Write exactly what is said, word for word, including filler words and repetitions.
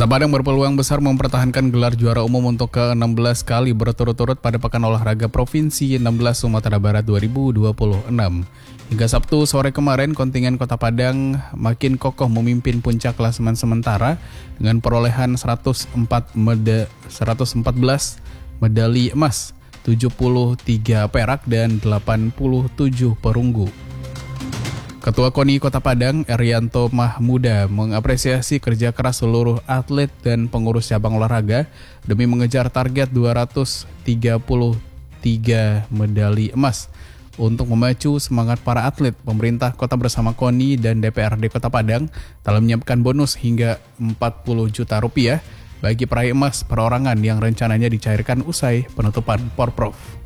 Kota Padang berpeluang besar mempertahankan gelar juara umum untuk ke enam belas kali berturut-turut pada Pekan Olahraga Provinsi enam belas Sumatera Barat dua ribu dua puluh enam. Hingga Sabtu sore kemarin, kontingen Kota Padang makin kokoh memimpin puncak klasemen sementara dengan perolehan seratus empat meda- seratus empat belas medali emas, tujuh puluh tiga perak, dan delapan puluh tujuh perunggu. Ketua KONI Kota Padang, Erianto Mahmuda, mengapresiasi kerja keras seluruh atlet dan pengurus cabang olahraga demi mengejar target dua ratus tiga puluh tiga medali emas. Untuk memacu semangat para atlet, pemerintah kota bersama KONI dan D P R D Kota Padang telah menyiapkan bonus hingga empat puluh juta rupiah bagi peraih emas perorangan yang rencananya dicairkan usai penutupan Porprov.